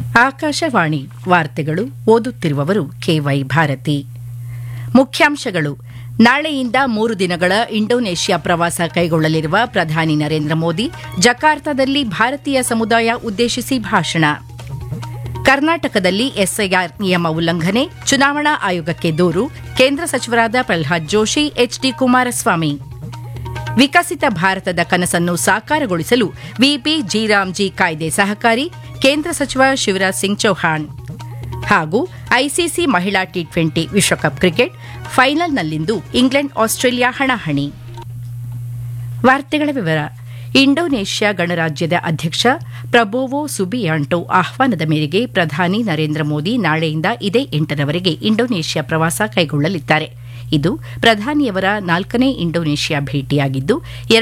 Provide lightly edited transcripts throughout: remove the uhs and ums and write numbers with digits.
ಆಕಾಶವಾಣಿ ವಾರ್ತೆಗಳು ಓದುತ್ತಿರುವವರು ಕೆವೈ ಭಾರತಿ. ಮುಖ್ಯಾಂಶಗಳು. ನಾಳೆಯಿಂದ 3 ದಿನಗಳ ಇಂಡೋನೇಷ್ಯಾ ಪ್ರವಾಸ ಕೈಗೊಳ್ಳಲಿರುವ ಪ್ರಧಾನಿ ನರೇಂದ್ರ ಮೋದಿ ಜಕಾರ್ತಾದಲ್ಲಿ ಭಾರತೀಯ ಸಮುದಾಯ ಉದ್ದೇಶಿಸಿ ಭಾಷಣ. ಕರ್ನಾಟಕದಲ್ಲಿ ಎಸ್ಐಆರ್ ನಿಯಮ ಉಲ್ಲಂಘನೆ, ಚುನಾವಣಾ ಆಯೋಗಕ್ಕೆ ದೂರು, ಕೇಂದ್ರ ಸಚಿವರಾದ ಪ್ರಹ್ಲಾದ್ ಜೋಶಿ, ಎಚ್ಡಿ ಕುಮಾರಸ್ವಾಮಿ. ವಿಕಸಿತ ಭಾರತದ ಕನಸನ್ನು ಸಾಕಾರಗೊಳಿಸಲು ವಿಪಿ ಜಿರಾಮ್ಜಿ ಕಾಯ್ದೆ ಸಹಕಾರಿ, ಕೇಂದ್ರ ಸಚಿವ ಶಿವರಾಜ್ ಸಿಂಗ್ ಚೌಹಾಣ್. ಹಾಗೂ ಐಸಿಸಿ ಮಹಿಳಾ ಟಿ20 ವಿಶ್ವಕಪ್ ಕ್ರಿಕೆಟ್ ಫೈನಲ್ನಲ್ಲಿಂದು ಇಂಗ್ಲೆಂಡ್ ಆಸ್ಟ್ರೇಲಿಯಾ ಹಣಾಹಣಿ. ವಾರ್ತೆಗಳ ವಿವರ. ಇಂಡೋನೇಷ್ಯಾ ಗಣರಾಜ್ಯದ ಅಧ್ಯಕ್ಷ ಪ್ರಬೋವೋ ಸುಬಿಯಾಂಟೋ ಆಹ್ವಾನದ ಮೇರೆಗೆ ಪ್ರಧಾನಿ ನರೇಂದ್ರ ಮೋದಿ ನಾಳೆಯಿಂದ ಇದೇ 8ರವರೆಗೆ ಇಂಡೋನೇಷ್ಯಾ ಪ್ರವಾಸ ಕೈಗೊಳ್ಳಲಿದ್ದಾರೆ. ಇದು ಪ್ರಧಾನಿಯವರ 4ನೇ ಇಂಡೋನೇಷ್ಯಾ ಭೇಟಿಯಾಗಿದ್ದು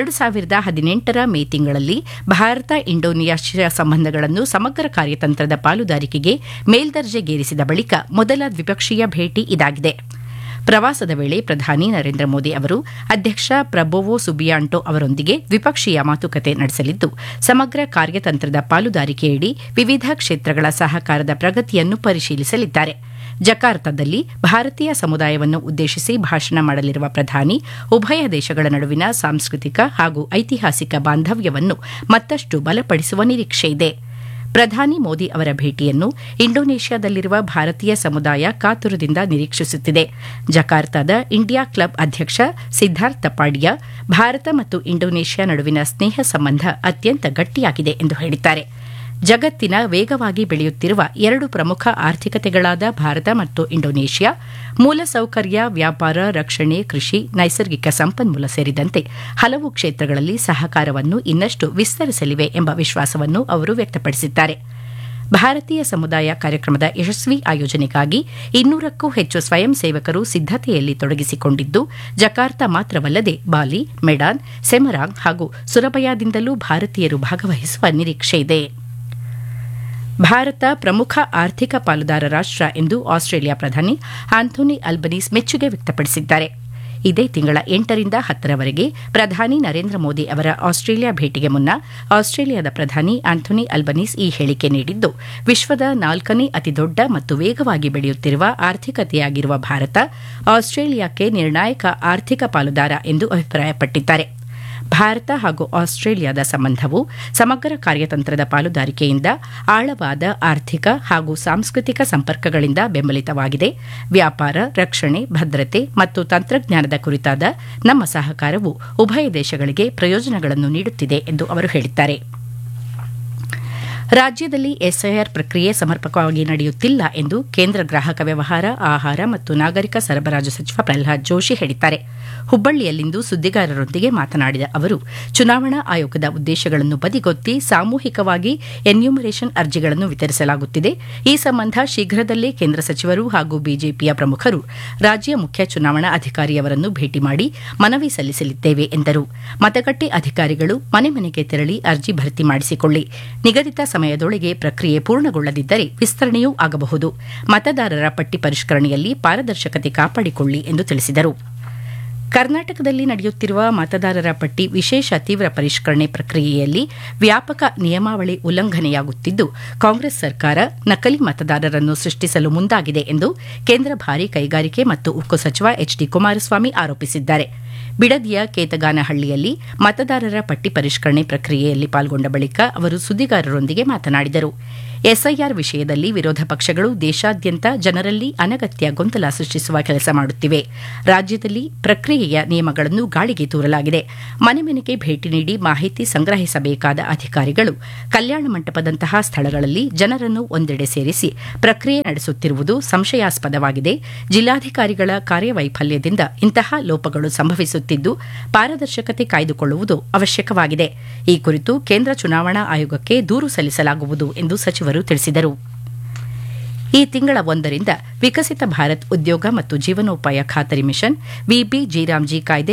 2018ರ ಮೇ ತಿಂಗಳಲ್ಲಿ ಭಾರತ ಇಂಡೋನೇಷ್ಯಾ ಸಂಬಂಧಗಳನ್ನು ಸಮಗ್ರ ಕಾರ್ಯತಂತ್ರದ ಪಾಲುದಾರಿಕೆಗೆ ಮೇಲ್ದರ್ಜೆಗೇರಿಸಿದ ಬಳಿಕ ಮೊದಲ ದ್ವಿಪಕ್ಷೀಯ ಭೇಟಿ ಇದಾಗಿದೆ. ಪ್ರವಾಸದ ವೇಳೆ ಪ್ರಧಾನಿ ನರೇಂದ್ರ ಮೋದಿ ಅವರು ಅಧ್ಯಕ್ಷ ಪ್ರಬೋವೋ ಸುಬಿಯಾಂಟೋ ಅವರೊಂದಿಗೆ ದ್ವಿಪಕ್ಷೀಯ ಮಾತುಕತೆ ನಡೆಸಲಿದ್ದು, ಸಮಗ್ರ ಕಾರ್ಯತಂತ್ರದ ಪಾಲುದಾರಿಕೆಯಡಿ ವಿವಿಧ ಕ್ಷೇತ್ರಗಳ ಸಹಕಾರದ ಪ್ರಗತಿಯನ್ನು ಪರಿಶೀಲಿಸಲಿದ್ದಾರೆ. ಜಕಾರ್ತಾದಲ್ಲಿ ಭಾರತೀಯ ಸಮುದಾಯವನ್ನು ಉದ್ದೇಶಿಸಿ ಭಾಷಣ ಮಾಡಲಿರುವ ಪ್ರಧಾನಿ ಉಭಯ ದೇಶಗಳ ನಡುವಿನ ಸಾಂಸ್ಕೃತಿಕ ಹಾಗೂ ಐತಿಹಾಸಿಕ ಬಾಂಧವ್ಯವನ್ನು ಮತ್ತಷ್ಟು ಬಲಪಡಿಸುವ ನಿರೀಕ್ಷೆಯಿದೆ. ಪ್ರಧಾನಿ ಮೋದಿ ಅವರ ಭೇಟಿಯನ್ನು ಇಂಡೋನೇಷ್ಯಾದಲ್ಲಿರುವ ಭಾರತೀಯ ಸಮುದಾಯ ಕಾತುರದಿಂದ ನಿರೀಕ್ಷಿಸುತ್ತಿದೆ. ಜಕಾರ್ತಾದ ಇಂಡಿಯಾ ಕ್ಲಬ್ ಅಧ್ಯಕ್ಷ ಸಿದ್ದಾರ್ಥ್ ತಪಾಡಿಯಾ ಭಾರತ ಮತ್ತು ಇಂಡೋನೇಷ್ಯಾ ನಡುವಿನ ಸ್ನೇಹ ಸಂಬಂಧ ಅತ್ಯಂತ ಗಟ್ಟಿಯಾಗಿದೆ ಎಂದು ಹೇಳಿದ್ದಾರೆ. ಜಗತ್ತಿನ ವೇಗವಾಗಿ ಬೆಳೆಯುತ್ತಿರುವ 2 ಪ್ರಮುಖ ಆರ್ಥಿಕತೆಗಳಾದ ಭಾರತ ಮತ್ತು ಇಂಡೋನೇಷ್ಯಾ ಮೂಲಸೌಕರ್ಯ, ವ್ಯಾಪಾರ, ರಕ್ಷಣೆ, ಕೃಷಿ, ನೈಸರ್ಗಿಕ ಸಂಪನ್ಮೂಲ ಸೇರಿದಂತೆ ಹಲವು ಕ್ಷೇತ್ರಗಳಲ್ಲಿ ಸಹಕಾರವನ್ನು ಇನ್ನಷ್ಟು ವಿಸ್ತರಿಸಲಿವೆ ಎಂಬ ವಿಶ್ವಾಸವನ್ನು ಅವರು ವ್ಯಕ್ತಪಡಿಸಿದ್ದಾರೆ. ಭಾರತೀಯ ಸಮುದಾಯ ಕಾರ್ಯಕ್ರಮದ ಯಶಸ್ವಿ ಆಯೋಜನೆಗಾಗಿ 200ಕ್ಕೂ ಹೆಚ್ಚು ಸ್ವಯಂ ಸೇವಕರು ಸಿದ್ದತೆಯಲ್ಲಿ ತೊಡಗಿಸಿಕೊಂಡಿದ್ದು, ಜಕಾರ್ತಾ ಮಾತ್ರವಲ್ಲದೆ ಬಾಲಿ, ಮೆಡಾನ್, ಸೆಮರಾಂಗ್ ಹಾಗೂ ಸುರಬಯಾದಿಂದಲೂ ಭಾರತೀಯರು ಭಾಗವಹಿಸುವ ನಿರೀಕ್ಷೆಯಿದೆ. ಭಾರತ ಪ್ರಮುಖ ಆರ್ಥಿಕ ಪಾಲುದಾರ ರಾಷ್ಟ ಎಂದು ಆಸ್ಟ್ರೇಲಿಯಾ ಪ್ರಧಾನಿ ಆಂಥೋನಿ ಅಲ್ಬನೀಸ್ ಮೆಚ್ಚುಗೆ ವ್ಯಕ್ತಪಡಿಸಿದ್ದಾರೆ. ಇದೇ ತಿಂಗಳ 8ರಿಂದ 10ರವರೆಗೆ ಪ್ರಧಾನಿ ನರೇಂದ್ರ ಮೋದಿ ಅವರ ಆಸ್ಟ್ರೇಲಿಯಾ ಭೇಟಿಗೆ ಮುನ್ನ ಆಸ್ಟ್ರೇಲಿಯಾದ ಪ್ರಧಾನಿ ಆಂಥೋನಿ ಅಲ್ಬನೀಸ್ ಈ ಹೇಳಿಕೆ ನೀಡಿದ್ದು, ವಿಶ್ವದ 4ನೇ ಅತಿದೊಡ್ಡ ಮತ್ತು ವೇಗವಾಗಿ ಬೆಳೆಯುತ್ತಿರುವ ಆರ್ಥಿಕತೆಯಾಗಿರುವ ಭಾರತ ಆಸ್ಟ್ರೇಲಿಯಾಕ್ಕೆ ನಿರ್ಣಾಯಕ ಆರ್ಥಿಕ ಪಾಲುದಾರ ಎಂದು ಅಭಿಪ್ರಾಯಪಟ್ಟಿದ್ದಾರೆ. ಭಾರತ ಹಾಗೂ ಆಸ್ಟ್ರೇಲಿಯಾದ ಸಂಬಂಧವು ಸಮಗ್ರ ಕಾರ್ಯತಂತ್ರದ ಪಾಲುದಾರಿಕೆಯಿಂದ ಆಳವಾದ ಆರ್ಥಿಕ ಹಾಗೂ ಸಾಂಸ್ಕೃತಿಕ ಸಂಪರ್ಕಗಳಿಂದ ಬೆಂಬಲಿತವಾಗಿದೆ. ವ್ಯಾಪಾರ, ರಕ್ಷಣೆ, ಭದ್ರತೆ ಮತ್ತು ತಂತ್ರಜ್ಞಾನದ ಕುರಿತಾದ ನಮ್ಮ ಸಹಕಾರವು ಉಭಯ ದೇಶಗಳಿಗೆ ಪ್ರಯೋಜನಗಳನ್ನು ನೀಡುತ್ತಿದೆ ಎಂದು ಅವರು ಹೇಳಿದ್ದಾರೆ. ರಾಜ್ಯದಲ್ಲಿ ಎಸ್ಐಆರ್ ಪ್ರಕ್ರಿಯೆ ಸಮರ್ಪಕವಾಗಿ ನಡೆಯುತ್ತಿಲ್ಲ ಎಂದು ಕೇಂದ್ರ ಗ್ರಾಹಕ ವ್ಯವಹಾರ, ಆಹಾರ ಮತ್ತು ನಾಗರಿಕ ಸರಬರಾಜು ಸಚಿವ ಪ್ರಹ್ಲಾದ್ ಜೋಶಿ ಹೇಳಿದ್ದಾರೆ. ಹುಬ್ಬಳ್ಳಿಯಲ್ಲಿಂದು ಸುದ್ದಿಗಾರರೊಂದಿಗೆ ಮಾತನಾಡಿದ ಅವರು, ಚುನಾವಣಾ ಆಯೋಗದ ಉದ್ದೇಶಗಳನ್ನು ಬದಿಗೊತ್ತಿ ಸಾಮೂಹಿಕವಾಗಿ ಎನ್ಯೂಮರೇಷನ್ ಅರ್ಜಿಗಳನ್ನು ವಿತರಿಸಲಾಗುತ್ತಿದೆ. ಈ ಸಂಬಂಧ ಶೀಘ್ರದಲ್ಲೇ ಕೇಂದ್ರ ಸಚಿವರು ಹಾಗೂ ಬಿಜೆಪಿಯ ಪ್ರಮುಖರು ರಾಜ್ಯ ಮುಖ್ಯ ಚುನಾವಣಾ ಅಧಿಕಾರಿಯವರನ್ನು ಭೇಟಿ ಮಾಡಿ ಮನವಿ ಸಲ್ಲಿಸಲಿದ್ದೇವೆ ಎಂದರು. ಮತಗಟ್ಟೆ ಅಧಿಕಾರಿಗಳು ಮನೆ ಮನೆಗೆ ತೆರಳಿ ಅರ್ಜಿ ಭರ್ತಿ ಮಾಡಿಸಿಕೊಳ್ಳಿ. ನಿಗದಿತ ಸಮಯದೊಳಗೆ ಪ್ರಕ್ರಿಯೆ ಪೂರ್ಣಗೊಳ್ಳದಿದ್ದರೆ ವಿಸ್ತರಣೆಯೂ ಆಗಬಹುದು. ಮತದಾರರ ಪಟ್ಟಿ ಪರಿಷ್ಕರಣೆಯಲ್ಲಿ ಪಾರದರ್ಶಕತೆ ಕಾಪಾಡಿಕೊಳ್ಳಿ ಎಂದು ತಿಳಿಸಿದರು. ಕರ್ನಾಟಕದಲ್ಲಿ ನಡೆಯುತ್ತಿರುವ ಮತದಾರರ ಪಟ್ಟಿ ವಿಶೇಷ ತೀವ್ರ ಪರಿಷ್ಕರಣೆ ಪ್ರಕ್ರಿಯೆಯಲ್ಲಿ ವ್ಯಾಪಕ ನಿಯಮಾವಳಿ ಉಲ್ಲಂಘನೆಯಾಗುತ್ತಿದ್ದು, ಕಾಂಗ್ರೆಸ್ ಸರ್ಕಾರ ನಕಲಿ ಮತದಾರರನ್ನು ಸೃಷ್ಟಿಸಲು ಮುಂದಾಗಿದೆ ಎಂದು ಕೇಂದ್ರ ಭಾರೀ ಕೈಗಾರಿಕೆ ಮತ್ತು ಉಕ್ಕು ಸಚಿವ ಎಚ್ಡಿ ಕುಮಾರಸ್ವಾಮಿ ಆರೋಪಿಸಿದ್ದಾರೆ. ಬಿಡದಿಯ ಕೇತಗಾನಹಳ್ಳಿಯಲ್ಲಿ ಮತದಾರರ ಪಟ್ಟಿ ಪರಿಷ್ಕರಣೆ ಪ್ರಕ್ರಿಯೆಯಲ್ಲಿ ಪಾಲ್ಗೊಂಡ ಬಳಿಕ ಅವರು ಸುದ್ದಿಗಾರರೊಂದಿಗೆ ಮಾತನಾಡಿದರು. ಎಸ್ಐಆರ್ ವಿಷಯದಲ್ಲಿ ವಿರೋಧ ಪಕ್ಷಗಳು ದೇಶಾದ್ಯಂತ ಜನರಲ್ಲಿ ಅನಗತ್ಯ ಗೊಂದಲ ಸೃಷ್ಟಿಸುವ ಕೆಲಸ ಮಾಡುತ್ತಿವೆ. ರಾಜ್ಯದಲ್ಲಿ ಪ್ರಕ್ರಿಯೆಯ ನಿಯಮಗಳನ್ನು ಗಾಳಿಗೆ ತೂರಲಾಗಿದೆ. ಮನೆ ಮನೆಗೆ ಭೇಟಿ ನೀಡಿ ಮಾಹಿತಿ ಸಂಗ್ರಹಿಸಬೇಕಾದ ಅಧಿಕಾರಿಗಳು ಕಲ್ಯಾಣ ಮಂಟಪದಂತಹ ಸ್ಥಳಗಳಲ್ಲಿ ಜನರನ್ನು ಒಂದೆಡೆ ಸೇರಿಸಿ ಪ್ರಕ್ರಿಯೆ ನಡೆಸುತ್ತಿರುವುದು ಸಂಶಯಾಸ್ಪದವಾಗಿದೆ. ಜಿಲ್ಲಾಧಿಕಾರಿಗಳ ಕಾರ್ಯವೈಫಲ್ಯದಿಂದ ಇಂತಹ ಲೋಪಗಳು ಸಂಭವಿಸುತ್ತಿದ್ದು, ಪಾರದರ್ಶಕತೆ ಕಾಯ್ದುಕೊಳ್ಳುವುದು ಅವಶ್ಯಕವಾಗಿದೆ. ಈ ಕುರಿತು ಕೇಂದ್ರ ಚುನಾವಣಾ ಆಯೋಗಕ್ಕೆ ದೂರು ಸಲ್ಲಿಸಲಾಗುವುದು ಎಂದು ಸಚಿವರು ತಿಳಿಸಿದರು. ಈ ತಿಂಗಳ 1ರಿಂದ ವಿಕಸಿತ ಭಾರತ್ ಉದ್ಯೋಗ ಮತ್ತು ಜೀವನೋಪಾಯ ಖಾತರಿ ಮಿಷನ್ ವಿಬಿ ಜಿರಾಮ್ಜಿ ಕಾಯ್ದೆ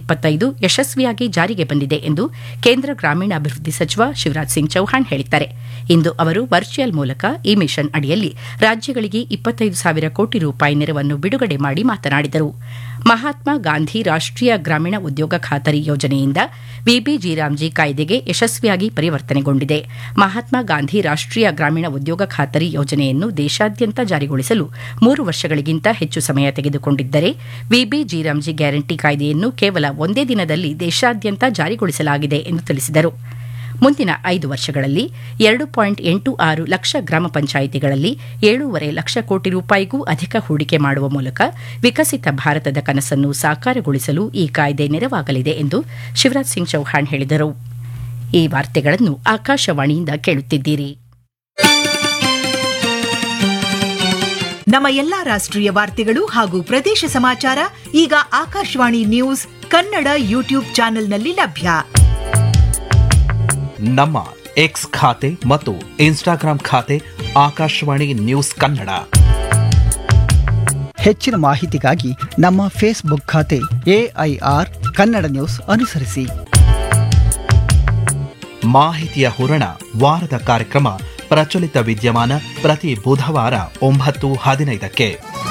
2025 ಯಶಸ್ವಿಯಾಗಿ ಜಾರಿಗೆ ಬಂದಿದೆ ಎಂದು ಕೇಂದ್ರ ಗ್ರಾಮೀಣಾಭಿವೃದ್ಧಿ ಸಚಿವ ಶಿವರಾಜ್ ಸಿಂಗ್ ಚೌಹಾಣ್ ಹೇಳಿದ್ದಾರೆ. ಇಂದು ಅವರು ವರ್ಚುವಲ್ ಮೂಲಕ ಈ ಮಿಷನ್ ಅಡಿಯಲ್ಲಿ ರಾಜ್ಯಗಳಿಗೆ 25,000 ಕೋಟಿ ರೂಪಾಯಿ ನೆರವನ್ನು ಬಿಡುಗಡೆ ಮಾಡಿ ಮಾತನಾಡಿದರು. ಮಹಾತ್ಮ ಗಾಂಧಿ ರಾಷ್ಟೀಯ ಗ್ರಾಮೀಣ ಉದ್ಯೋಗ ಖಾತರಿ ಯೋಜನೆಯಿಂದ ವಿಬಿಜಿರಾಮ್ಜಿ ಕಾಯ್ದೆಗೆ ಯಶಸ್ವಿಯಾಗಿ ಪರಿವರ್ತನೆಗೊಂಡಿದೆ. ಮಹಾತ್ಮ ಗಾಂಧಿ ರಾಷ್ಟೀಯ ಗ್ರಾಮೀಣ ಉದ್ಯೋಗ ಖಾತರಿ ಯೋಜನೆಯನ್ನು ದೇಶಾದ್ಯಂತ ಜಾರಿಗೊಳಿಸಲು 3 ವರ್ಷಗಳಿಗಿಂತ ಹೆಚ್ಚು ಸಮಯ ತೆಗೆದುಕೊಂಡಿದ್ದರೆ ವಿಬಿಜಿರಾಮ್ಜಿ ಗ್ಯಾರಂಟಿ ಕಾಯ್ದೆಯನ್ನು ಕೇವಲ ಒಂದೇ ದಿನದಲ್ಲಿ ದೇಶಾದ್ಯಂತ ಜಾರಿಗೊಳಿಸಲಾಗಿದೆ ಎಂದು ತಿಳಿಸಿದರು. ಮುಂದಿನ 5 ವರ್ಷಗಳಲ್ಲಿ 2.86 ಲಕ್ಷ ಗ್ರಾಮ ಪಂಚಾಯಿತಿಗಳಲ್ಲಿ 7.5 ಲಕ್ಷ ಕೋಟಿ ರೂಪಾಯಿಗೂ ಅಧಿಕ ಹೂಡಿಕೆ ಮಾಡುವ ಮೂಲಕ ವಿಕಸಿತ ಭಾರತದ ಕನಸನ್ನು ಸಾಕಾರಗೊಳಿಸಲು ಈ ಕಾಯ್ದೆ ನೆರವಾಗಲಿದೆ ಎಂದು ಶಿವರಾಜ್ ಸಿಂಗ್ ಚೌಹಾಣ್ ಹೇಳಿದರು. ಈ ವಾರ್ತೆಗಳನ್ನು ಆಕಾಶವಾಣಿಯಿಂದ ಕೇಳುತ್ತಿದ್ದೀರಿ. ನಮ್ಮ ಎಲ್ಲಾ ರಾಷ್ಟ್ರೀಯ ವಾರ್ತೆಗಳು ಹಾಗೂ ಪ್ರದೇಶ ಸಮಾಚಾರ ಈಗ ಆಕಾಶವಾಣಿ ನ್ಯೂಸ್ ಕನ್ನಡ ಯೂಟ್ಯೂಬ್ ಚಾನೆಲ್ನಲ್ಲಿ ಲಭ್ಯ. ನಮ್ಮ ಎಕ್ಸ್ ಖಾತೆ ಮತ್ತು ಇನ್ಸ್ಟಾಗ್ರಾಂ ಖಾತೆ ಆಕಾಶವಾಣಿ ನ್ಯೂಸ್ ಕನ್ನಡ. ಹೆಚ್ಚಿನ ಮಾಹಿತಿಗಾಗಿ ನಮ್ಮ ಫೇಸ್ಬುಕ್ ಖಾತೆ AIR ಕನ್ನಡ ನ್ಯೂಸ್ ಅನುಸರಿಸಿ. ಮಾಹಿತಿಯ ಹೂರಣ ವಾರದ ಕಾರ್ಯಕ್ರಮ ಪ್ರಚಲಿತ ವಿದ್ಯಮಾನ ಪ್ರತಿ ಬುಧವಾರ 9:15ಕ್ಕೆ.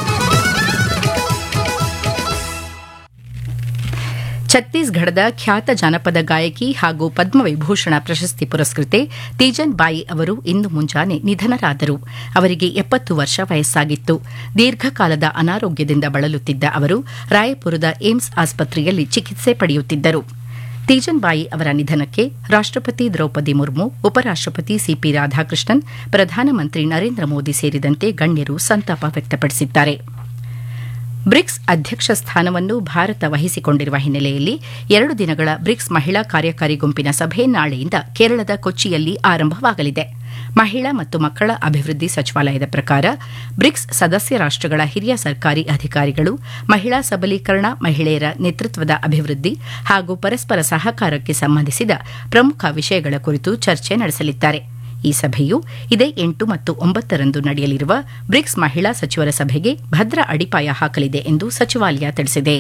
ಛತ್ತೀಸ್ಗಢದ ಖ್ಯಾತ ಜಾನಪದ ಗಾಯಕಿ ಹಾಗೂ ಪದ್ಮವಿಭೂಷಣ ಪ್ರಶಸ್ತಿ ಪುರಸ್ಕೃತೆ ತೀಜನ್ ಬಾಯಿ ಅವರು ಇಂದು ಮುಂಜಾನೆ ನಿಧನರಾದರು. ಅವರಿಗೆ 70 ವರ್ಷ ವಯಸ್ಸಾಗಿತ್ತು. ದೀರ್ಘಕಾಲದ ಅನಾರೋಗ್ಯದಿಂದ ಬಳಲುತ್ತಿದ್ದ ಅವರು ರಾಯಪುರದ ಏಮ್ಸ್ ಆಸ್ಪತ್ರೆಯಲ್ಲಿ ಚಿಕಿತ್ಸೆ ಪಡೆಯುತ್ತಿದ್ದರು. ತೀಜನ್ ಬಾಯಿ ಅವರ ನಿಧನಕ್ಕೆ ರಾಷ್ಟಪತಿ ದ್ರೌಪದಿ ಮುರ್ಮು, ಉಪರಾಷ್ಟಪತಿ ಸಿಪಿ ರಾಧಾಕೃಷ್ಣನ್, ಪ್ರಧಾನಮಂತ್ರಿ ನರೇಂದ್ರ ಮೋದಿ ಸೇರಿದಂತೆ ಗಣ್ಯರು ಸಂತಾಪ ವ್ಯಕ್ತಪಡಿಸಿದ್ದಾರೆ. ಬ್ರಿಕ್ಸ್ ಅಧ್ಯಕ್ಷ ಸ್ಥಾನವನ್ನು ಭಾರತ ವಹಿಸಿಕೊಂಡಿರುವ ಹಿನ್ನೆಲೆಯಲ್ಲಿ 2 ದಿನಗಳ ಬ್ರಿಕ್ಸ್ ಮಹಿಳಾ ಕಾರ್ಯಕಾರಿ ಗುಂಪಿನ ಸಭೆ ನಾಳೆಯಿಂದ ಕೇರಳದ ಕೊಚ್ಚಿಯಲ್ಲಿ ಆರಂಭವಾಗಲಿದೆ. ಮಹಿಳಾ ಮತ್ತು ಮಕ್ಕಳ ಅಭಿವೃದ್ಧಿ ಸಚಿವಾಲಯದ ಪ್ರಕಾರ ಬ್ರಿಕ್ಸ್ ಸದಸ್ಯ ರಾಷ್ಟಗಳ ಹಿರಿಯ ಸರ್ಕಾರಿ ಅಧಿಕಾರಿಗಳು ಮಹಿಳಾ ಸಬಲೀಕರಣ, ಮಹಿಳೆಯರ ನೇತೃತ್ವದ ಅಭಿವೃದ್ಧಿ ಹಾಗೂ ಪರಸ್ಪರ ಸಹಕಾರಕ್ಕೆ ಸಂಬಂಧಿಸಿದ ಪ್ರಮುಖ ವಿಷಯಗಳ ಕುರಿತು ಚರ್ಚೆ ನಡೆಸಲಿದ್ದಾರೆ. ಈ ಸಭೆಯು ಇದೇ 8 ಮತ್ತು 9ರಂದು ನಡೆಯಲಿರುವ ಬ್ರಿಕ್ಸ್ ಮಹಿಳಾ ಸಚಿವರ ಸಭೆಗೆ ಭದ್ರ ಅಡಿಪಾಯ ಹಾಕಲಿದೆ ಎಂದು ಸಚಿವಾಲಯ ತಿಳಿಸಿದೆ.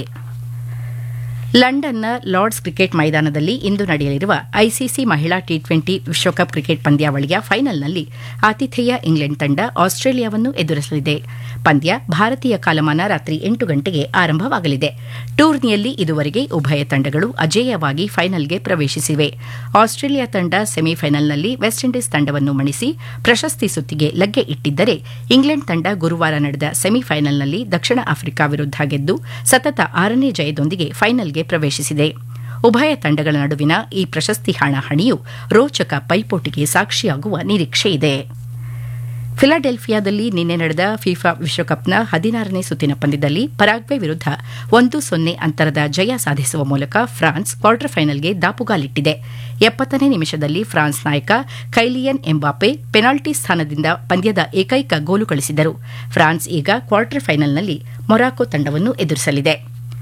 ಲಂಡನ್ನ ಲಾರ್ಡ್ಸ್ ಕ್ರಿಕೆಟ್ ಮೈದಾನದಲ್ಲಿ ಇಂದು ನಡೆಯಲಿರುವ ಐಸಿಸಿ ಮಹಿಳಾ ಟಿ20 ವಿಶ್ವಕಪ್ ಕ್ರಿಕೆಟ್ ಪಂದ್ಯಾವಳಿಯ ಫೈನಲ್ನಲ್ಲಿ ಆತಿಥೇಯ ಇಂಗ್ಲೆಂಡ್ ತಂಡ ಆಸ್ಟ್ರೇಲಿಯಾವನ್ನು ಎದುರಿಸಲಿದೆ. ಪಂದ್ಯ ಭಾರತೀಯ ಕಾಲಮಾನ ರಾತ್ರಿ 8 ಗಂಟೆಗೆ ಆರಂಭವಾಗಲಿದೆ. ಟೂರ್ನಿಯಲ್ಲಿ ಇದುವರೆಗೆ ಉಭಯ ತಂಡಗಳು ಅಜೇಯವಾಗಿ ಫೈನಲ್ಗೆ ಪ್ರವೇಶಿಸಿವೆ. ಆಸ್ಟ್ರೇಲಿಯಾ ತಂಡ ಸೆಮಿಫೈನಲ್ನಲ್ಲಿ ವೆಸ್ಟ್ ಇಂಡೀಸ್ ತಂಡವನ್ನು ಮಣಿಸಿ ಪ್ರಶಸ್ತಿ ಸುತ್ತಿಗೆ ಲಗ್ಗೆ ಇಟ್ಟಿದ್ದರೆ, ಇಂಗ್ಲೆಂಡ್ ತಂಡ ಗುರುವಾರ ನಡೆದ ಸೆಮಿಫೈನಲ್ನಲ್ಲಿ ದಕ್ಷಿಣ ಆಫ್ರಿಕಾ ವಿರುದ್ಧ ಗೆದ್ದು ಸತತ 6ನೇ ಜಯದೊಂದಿಗೆ ಫೈನಲ್ಗೆ ಪ್ರವೇಶಿಸಿದೆ. ಉಭಯ ತಂಡಗಳ ನಡುವಿನ ಈ ಪ್ರಶಸ್ತಿ ಹಣಾಹಣಿಯು ರೋಚಕ ಪೈಪೋಟಿಗೆ ಸಾಕ್ಷಿಯಾಗುವ ನಿರೀಕ್ಷೆಯಿದೆ. ಫಿಲಾಡೆಲ್ಫಿಯಾದಲ್ಲಿ ನಿನ್ನೆ ನಡೆದ ಫಿಫಾ ವಿಶ್ವಕಪ್ನ 16ನೇ ಸುತ್ತಿನ ಪಂದ್ಯದಲ್ಲಿ ಪರಾಗ್ವೆ ವಿರುದ್ಧ 1-0 ಅಂತರದ ಜಯ ಸಾಧಿಸುವ ಮೂಲಕ ಫ್ರಾನ್ಸ್ ಕ್ವಾರ್ಟರ್ ಫೈನಲ್ಗೆ ದಾಪುಗಾಲಿಟ್ಟಿದೆ. 70ನೇ ನಿಮಿಷದಲ್ಲಿ ಫ್ರಾನ್ಸ್ ನಾಯಕ ಕೈಲಿಯನ್ ಎಂಬಾಪೆ ಪೆನಾಲ್ಟಿ ಸ್ಥಾನದಿಂದ ಪಂದ್ಯದ ಏಕೈಕ ಗೋಲು ಗಳಿಸಿದರು. ಫ್ರಾನ್ಸ್ ಈಗ ಕ್ವಾರ್ಟರ್ ಫೈನಲ್ನಲ್ಲಿ ಮೊರಾಕೊ ತಂಡವನ್ನು ಎದುರಿಸಲಿದೆ.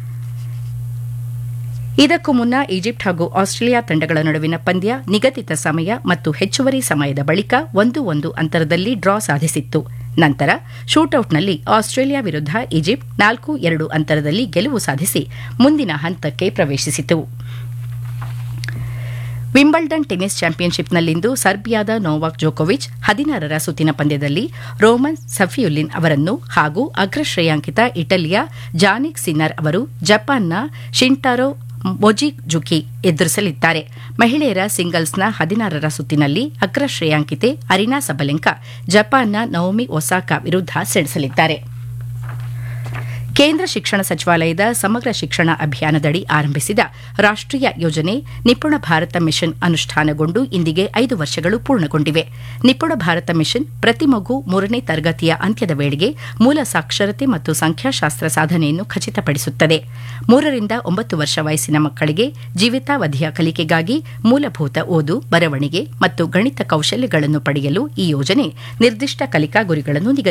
ಇದಕ್ಕೂ ಮುನ್ನ ಈಜಿಪ್ಟ್ ಹಾಗೂ ಆಸ್ಟ್ರೇಲಿಯಾ ತಂಡಗಳ ನಡುವಿನ ಪಂದ್ಯ ನಿಗದಿತ ಸಮಯ ಮತ್ತು ಹೆಚ್ಚುವರಿ ಸಮಯದ ಬಳಿಕ 1-1 ಅಂತರದಲ್ಲಿ ಡ್ರಾ ಸಾಧಿಸಿತ್ತು. ನಂತರ ಶೂಟೌಟ್ನಲ್ಲಿ ಆಸ್ಟ್ರೇಲಿಯಾ ವಿರುದ್ಧ ಈಜಿಪ್ಟ್ 4-2 ಅಂತರದಲ್ಲಿ ಗೆಲುವು ಸಾಧಿಸಿ ಮುಂದಿನ ಹಂತಕ್ಕೆ ಪ್ರವೇಶಿಸಿತು. ವಿಂಬಲ್ಡನ್ ಟೆನಿಸ್ ಚಾಂಪಿಯನ್ಶಿಪ್ನಲ್ಲಿಂದು ಸರ್ಬಿಯಾದ ನೋವಾಕ್ ಜೋಕೋವಿಚ್ 16ರ ಸುತ್ತಿನ ಪಂದ್ಯದಲ್ಲಿ ರೋಮನ್ ಸಫಿಯುಲಿನ್ ಅವರನ್ನು ಹಾಗೂ ಅಗ್ರ ಶ್ರೇಯಾಂಕಿತ ಇಟಲಿಯ ಜಾನಿಕ್ ಸಿನ್ನರ್ ಅವರು ಜಪಾನ್ನ ಶಿಂಟಾರೋ ಮೊಜಿಜುಕಿ ಎದುರಿಸಲಿದ್ದಾರೆ. ಮಹಿಳೆಯರ ಸಿಂಗಲ್ಸ್ನ 16ರ ಸುತ್ತಿನಲ್ಲಿ ಅಗ್ರ ಶ್ರೇಯಾಂಕಿತೆ ಅರಿನಾ ಸಬಲೆಂಕಾ ಜಪಾನ್ನ ನವೋಮಿ ಒಸಾಕಾ ವಿರುದ್ಧ ಸೆಣಸಲಿದ್ದಾರೆ. ಕೇಂದ್ರ ಶಿಕ್ಷಣ ಸಚಿವಾಲಯದ ಸಮಗ್ರ ಶಿಕ್ಷಣ ಅಭಿಯಾನದಡಿ ಆರಂಭಿಸಿದ ರಾಷ್ಟೀಯ ಯೋಜನೆ ನಿಪುಣ ಭಾರತ ಮಿಷನ್ ಅನುಷ್ಠಾನಗೊಂಡು ಇಂದಿಗೆ 5 ವರ್ಷಗಳು ಪೂರ್ಣಗೊಂಡಿವೆ. ನಿಪುಣ ಭಾರತ ಮಿಷನ್ ಪ್ರತಿ ಮಗು 3ನೇ ತರಗತಿಯ ಅಂತ್ಯದ ವೇಳೆಗೆ ಮೂಲ ಸಾಕ್ಷರತೆ ಮತ್ತು ಸಂಖ್ಯಾಶಾಸ್ತ್ರ ಸಾಧನೆಯನ್ನು ಖಚಿತಪಡಿಸುತ್ತದೆ. 3ರಿಂದ 9 ವರ್ಷ ವಯಸ್ಸಿನ ಮಕ್ಕಳಿಗೆ ಜೀವಿತಾವಧಿಯ ಕಲಿಕೆಗಾಗಿ ಮೂಲಭೂತ ಓದು, ಬರವಣಿಗೆ ಮತ್ತು ಗಣಿತ ಕೌಶಲ್ಯಗಳನ್ನು ಪಡೆಯಲು ಈ ಯೋಜನೆ ನಿರ್ದಿಷ್ಟ ಕಲಿಕಾ ಗುರಿಗಳನ್ನು